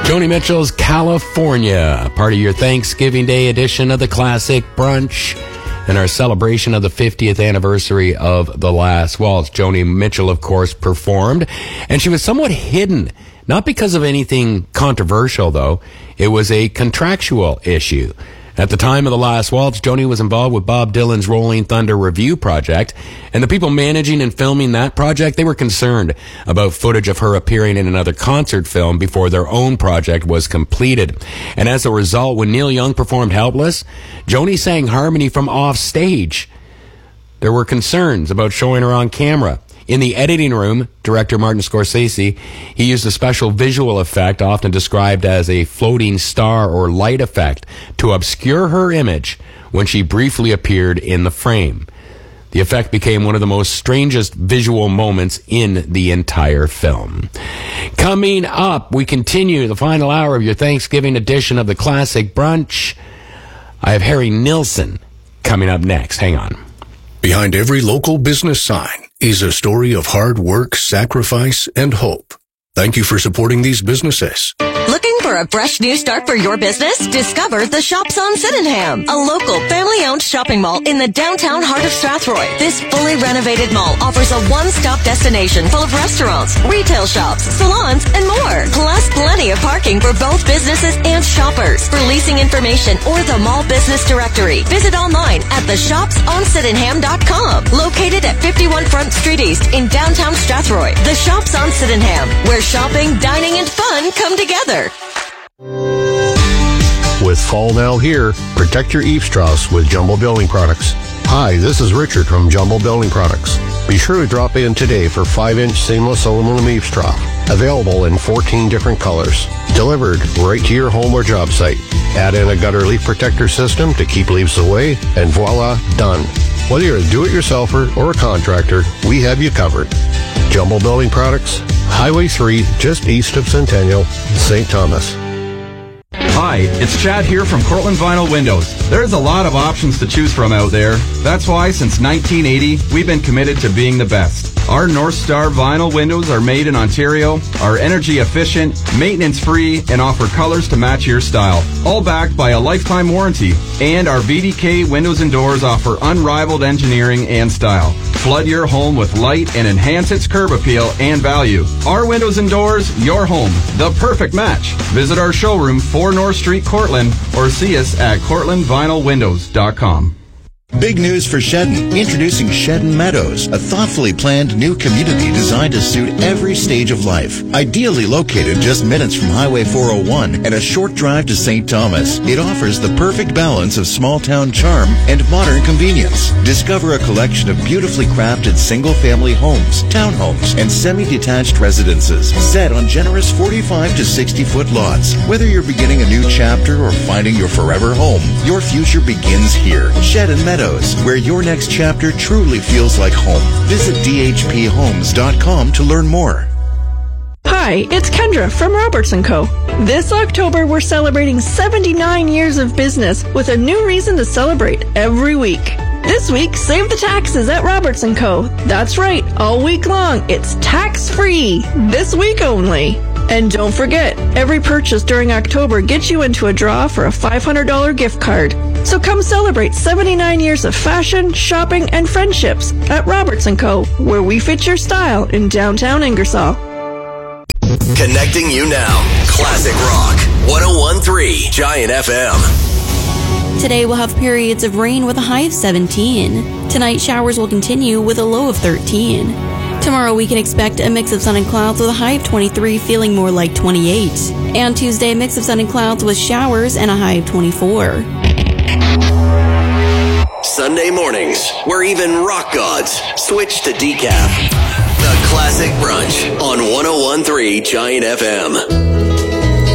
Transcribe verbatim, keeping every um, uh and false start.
Joni Mitchell's California, part of your Thanksgiving Day edition of the Classic Brunch and our celebration of the fiftieth anniversary of The Last Waltz. Joni Mitchell, of course, performed, and she was somewhat hidden, not because of anything controversial, though. It was a contractual issue. At the time of The Last Waltz, Joni was involved with Bob Dylan's Rolling Thunder Revue project, and the people managing and filming that project, they were concerned about footage of her appearing in another concert film before their own project was completed. And as a result, when Neil Young performed Helpless, Joni sang harmony from off stage. There were concerns about showing her on camera. In the editing room, director Martin Scorsese, he used a special visual effect, often described as a floating star or light effect, to obscure her image when she briefly appeared in the frame. The effect became one of the most strangest visual moments in the entire film. Coming up, we continue the final hour of your Thanksgiving edition of the Classic Brunch. I have Harry Nilsson coming up next. Hang on. Behind every local business sign is a story of hard work, sacrifice, and hope. Thank you for supporting these businesses. Looking for a fresh new start for your business? Discover the Shops on Sydenham, a local family-owned shopping mall in the downtown heart of Strathroy. This fully renovated mall offers a one-stop destination full of restaurants, retail shops, salons, and more. Plus, plenty of parking for both businesses and shoppers. For leasing information or the mall business directory, visit online at the shops on sydenham dot com. Located at fifty-one Front Street East in downtown Strathroy. The Shops on Sydenham, where shopping, dining, and fun come together. With fall now here, protect your eaves-troughs with Jumbo Building Products. Hi, this is Richard from Jumbo Building Products. Be sure to drop in today for five inch seamless aluminum eaves trough, available in fourteen different colors, delivered right to your home or job site. Add in a gutter leak protector system to keep leaves away, and voila, done. Whether you're a do-it-yourselfer or a contractor, we have you covered. Jumbo Building Products, Highway three, just east of Centennial, Saint Thomas. Hi, it's Chad here from Cortland Vinyl Windows. There's a lot of options to choose from out there. That's why since nineteen eighty, we've been committed to being the best. Our North Star vinyl windows are made in Ontario, are energy efficient, maintenance free, and offer colors to match your style. All backed by a lifetime warranty. And our V D K windows and doors offer unrivaled engineering and style. Flood your home with light and enhance its curb appeal and value. Our windows and doors, your home, the perfect match. Visit our showroom, four North Street, Cortland, or see us at cortland vinyl windows dot com. Big news for Shedden. Introducing Shedden Meadows, a thoughtfully planned new community designed to suit every stage of life. Ideally located just minutes from Highway four oh one and a short drive to Saint Thomas, it offers the perfect balance of small-town charm and modern convenience. Discover a collection of beautifully crafted single-family homes, townhomes, and semi-detached residences set on generous forty-five to sixty foot lots. Whether you're beginning a new chapter or finding your forever home, your future begins here. Shedden Meadows, where your next chapter truly feels like home. Visit d h p homes dot com to learn more. Hi, it's Kendra from Roberts and Co. This October, we're celebrating seventy-nine years of business with a new reason to celebrate every week. This week, save the taxes at Roberts and Co. That's right, all week long, it's tax-free. This week only. And don't forget, every purchase during October gets you into a draw for a five hundred dollars gift card. So come celebrate seventy-nine years of fashion, shopping, and friendships at Roberts and Co., where we fit your style in downtown Ingersoll. Connecting you now. Classic Rock, one oh one point three Giant F M. Today we'll have periods of rain with a high of seventeen. Tonight showers will continue with a low of thirteen. Tomorrow we can expect a mix of sun and clouds with a high of twenty-three, feeling more like twenty-eight. And Tuesday, a mix of sun and clouds with showers and a high of twenty-four. Sunday mornings, where even rock gods switch to decaf. The Classic Brunch on one oh one point three Giant F M.